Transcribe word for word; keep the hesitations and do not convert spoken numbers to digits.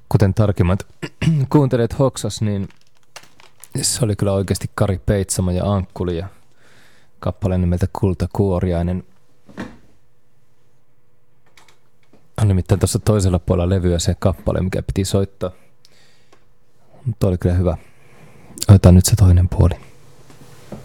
kuten tarkemmat kuuntelijat hoksas, niin se oli kyllä oikeasti Kari Peitsamo ja Ankkuli ja kappale nimeltä Kultakuoriainen. On nimittäin tuossa toisella puolella levyä se kappale, mikä piti soittaa. Mutta oli kyllä hyvä. Otetaan nyt se toinen puoli.